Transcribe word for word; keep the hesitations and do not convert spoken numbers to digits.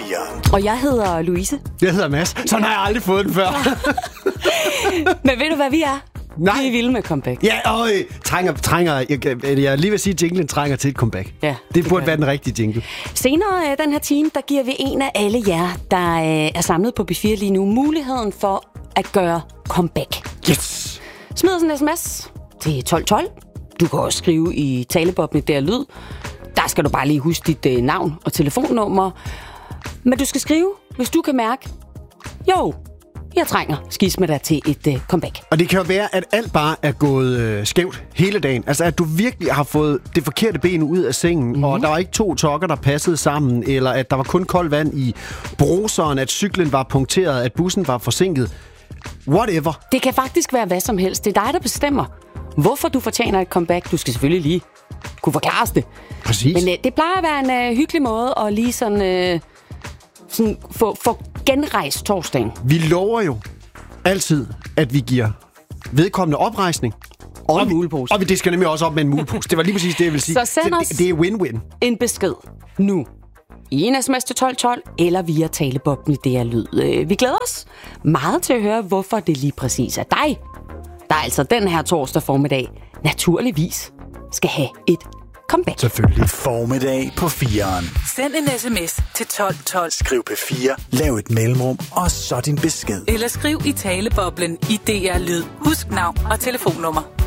fireren. Og jeg hedder Louise. Jeg hedder Mads. Sådan har jeg aldrig fået den før. Men ved du, hvad vi er? Nej. Vi er vilde med comeback. Ja, øj, trænger, trænger, jeg, jeg er lige ved at sige, at jinglen trænger til et comeback. Ja, det, det burde gør være den rigtige jingle. Senere øh, den her time, der giver vi en af alle jer, der øh, er samlet på B fire lige nu, muligheden for at gøre comeback. Yes! Smid os en sms til tolv tolv. Du kan også skrive i taleboblen der lyd. Der skal du bare lige huske dit øh, navn og telefonnummer. Men du skal skrive, hvis du kan mærke, jo, jeg trænger skisme dig til et øh, comeback. Og det kan jo være, at alt bare er gået øh, skævt hele dagen. Altså, at du virkelig har fået det forkerte ben ud af sengen, mm-hmm. og der var ikke to tokker, der passede sammen, eller at der var kun koldt vand i bruseren, at cyklen var punkteret, at bussen var forsinket. Whatever. Det kan faktisk være hvad som helst. Det er dig, der bestemmer, hvorfor du fortjener et comeback. Du skal selvfølgelig lige kunne forklare det. Præcis. Men øh, det plejer at være en øh, hyggelig måde at lige sådan, øh, sådan få, få genrejst torsdagen. Vi lover jo altid, at vi giver vedkommende oprejsning. Og, og en en mulepose. Og vi, det skal nemlig også op med en mulepose. Det var lige præcis det, jeg ville sige. Så send os det, det er win-win. en besked nu. I en sms til tolv tolv, eller via taleboblen i D R Lyd. Vi glæder os meget til at høre, hvorfor det lige præcis er dig, der altså den her torsdag formiddag naturligvis skal have et comeback. Selvfølgelig. Formiddag på fireren. Send en sms til tolv tolv. Skriv P fire, lav et mellemrum, og så din besked. Eller skriv i taleboblen i D R Lyd. Husk navn og telefonnummer.